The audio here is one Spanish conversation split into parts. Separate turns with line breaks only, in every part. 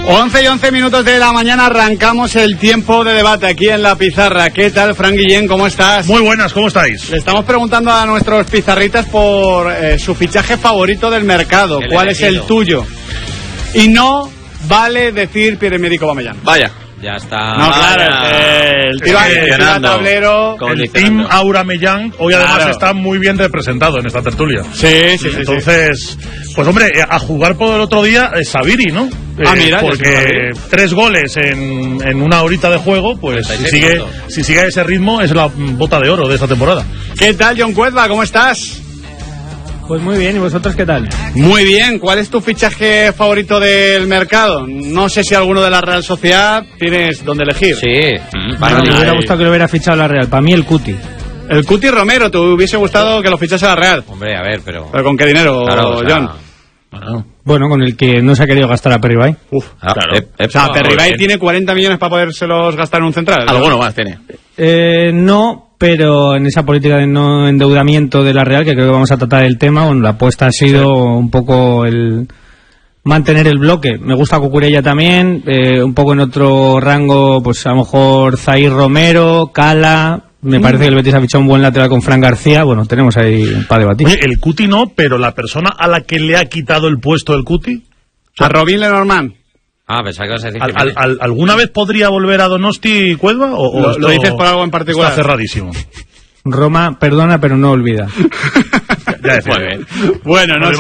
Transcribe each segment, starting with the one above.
11 y 11 minutos de la mañana arrancamos el tiempo de debate aquí en La Pizarra. ¿Qué tal, Fran Guillén? ¿Cómo estás?
Muy buenas, ¿cómo estáis?
Le estamos preguntando a nuestros pizarritas por su fichaje favorito del mercado. ¿Cuál es el tuyo? Y no vale decir Pierre-Emerick Aubameyang.
Vaya. Ya está.
No, claro, el tiro al tablero.
El Team Aubameyang hoy además está muy bien representado en esta tertulia.
Sí.
Entonces, pues hombre, a jugar por el otro día Sabiri, ¿no?
Mira,
porque 3 goles en una horita de juego, pues si sigue ese ritmo es la bota de oro de esta temporada.
¿Qué tal, John Cuezba? ¿Cómo estás?
Pues muy bien, ¿y vosotros qué tal?
Muy bien, ¿cuál es tu fichaje favorito del mercado? No sé si alguno de la Real Sociedad tienes donde elegir.
Sí, me hubiera gustado que lo hubiera fichado la Real, para mí el Cuti.
El Cuti Romero, ¿te hubiese gustado que lo fichase la Real?
Hombre, a ver, pero
¿Con qué dinero,
claro,
John?
Bueno, con el que no se ha querido gastar a Perribay.
Claro. O sea, Perribay tiene 40 millones para podérselos gastar en un central.
¿Alguno más tiene?
No, pero en esa política de no endeudamiento de la Real, que creo que vamos a tratar el tema, bueno, la apuesta ha sido un poco el mantener el bloque. Me gusta Cucurella también, un poco en otro rango, pues a lo mejor Zaire Romero, Cala. Me parece que el Betis ha fichado un buen lateral con Fran García. Bueno, tenemos ahí para debatir.
Oye, el Cuti no, pero la persona a la que le ha quitado el puesto el Cuti,
a Robin Lenormand.
Pensaba que ibas a decir
¿alguna vez podría volver a Donosti Cuelva? ¿O
lo dices por algo en particular?
Está cerradísimo.
Roma perdona, pero no olvida.
Ya decía. Muy bien.
Bueno, no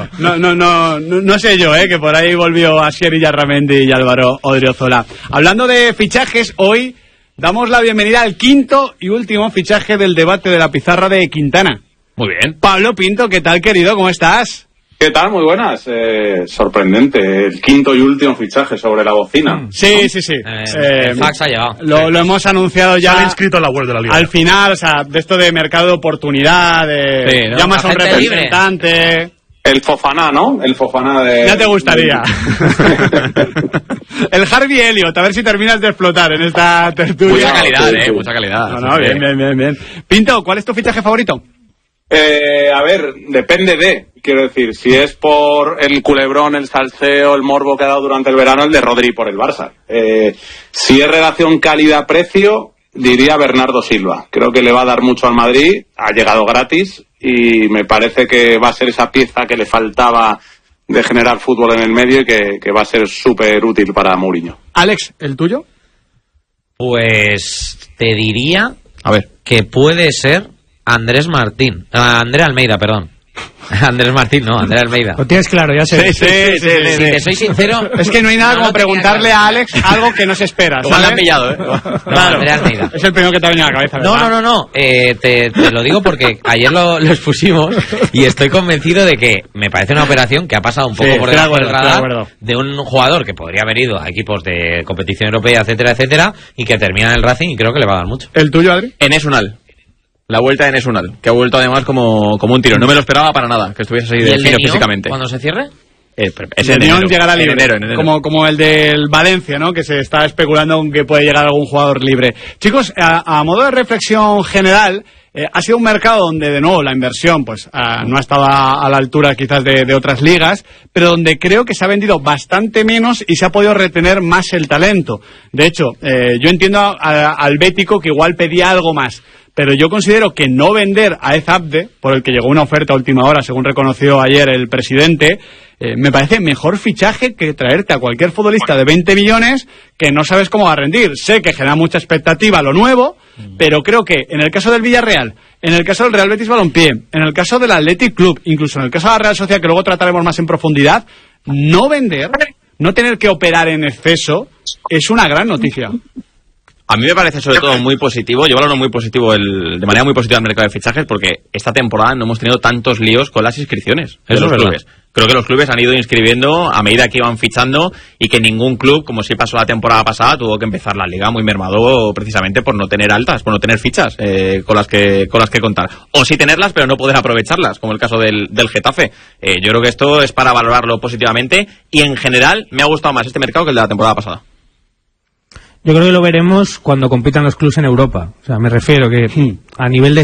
sé. No sé yo, que por ahí volvió Asier Illarramendi y Álvaro Odriozola. Hablando de fichajes, hoy damos la bienvenida al quinto y último fichaje del debate de La Pizarra de Quintana.
Muy bien.
Pablo Pinto, ¿qué tal, querido? ¿Cómo estás?
¿Qué tal? Muy buenas. Sorprendente. El quinto y último fichaje sobre la bocina.
Sí.
El fax ha llegado.
Lo hemos anunciado ya.
Se ha inscrito en la web de la Liga.
Al final, o sea, de esto de mercado de oportunidad, ¿no? Llamas a un representante. Libre.
El Fofana, ¿no? El Fofana de...
Ya te gustaría. El Harvey Elliott, a ver si terminas de explotar en esta tertulia.
Mucha calidad, mucha calidad.
No, bien. Pinto, ¿cuál es tu fichaje favorito?
A ver, depende de, quiero decir, si es por el culebrón, el salseo, el morbo que ha dado durante el verano, el de Rodri por el Barça. Si es relación calidad-precio, diría Bernardo Silva. Creo que le va a dar mucho al Madrid, ha llegado gratis y me parece que va a ser esa pieza que le faltaba de generar fútbol en el medio y que va a ser súper útil para Mourinho.
Alex, ¿el tuyo?
Pues te diría que puede ser Andrés Almeida, perdón. Andrés Martín, no, Andrés Almeida.
Lo tienes claro, ya sé.
Sí.
Si te soy sincero,
es que no hay nada como preguntarle a Alex algo que no se espera.
Igual lo han pillado,
Claro.
Andrés Almeida.
Es el primero que te ha venido a la cabeza, ¿verdad?
No. Te lo digo porque ayer lo expusimos y estoy convencido de que me parece una operación que ha pasado un poco por debajo del radar de un jugador que podría haber ido a equipos de competición europea, etcétera, y que termina en el Racing y creo que le va a dar mucho.
¿El tuyo, Adri?
Enes Unal. La vuelta de Enes Unal, que ha vuelto además como un tiro. No me lo esperaba para nada, que estuviese así de fino físicamente.
¿Cuándo se cierre?
Es en enero. Llegará libre. En enero. Como el del Valencia, ¿no? Que se está especulando con que puede llegar algún jugador libre. Chicos, a modo de reflexión general, ha sido un mercado donde, de nuevo, la inversión pues no ha estado a la altura quizás de otras ligas, pero donde creo que se ha vendido bastante menos y se ha podido retener más el talento. De hecho, yo entiendo al bético que igual pedía algo más. Pero yo considero que no vender a Ezabde, por el que llegó una oferta a última hora, según reconoció ayer el presidente, me parece mejor fichaje que traerte a cualquier futbolista de 20 millones que no sabes cómo va a rendir. Sé que genera mucha expectativa lo nuevo, pero creo que en el caso del Villarreal, en el caso del Real Betis Balompié, en el caso del Athletic Club, incluso en el caso de la Real Sociedad, que luego trataremos más en profundidad, no vender, no tener que operar en exceso, es una gran noticia.
A mí me parece sobre todo muy positivo, yo valoro muy positivo de manera muy positiva el mercado de fichajes porque esta temporada no hemos tenido tantos líos con las inscripciones de los clubes. Creo que los clubes han ido inscribiendo a medida que iban fichando y que ningún club, como sí pasó la temporada pasada, tuvo que empezar la liga muy mermado precisamente por no tener altas, por no tener fichas con las que contar. O sí tenerlas pero no poder aprovecharlas, como el caso del Getafe. Yo creo que esto es para valorarlo positivamente y en general me ha gustado más este mercado que el de la temporada pasada.
Yo creo que lo veremos cuando compitan los clubes en Europa. O sea, me refiero que a nivel de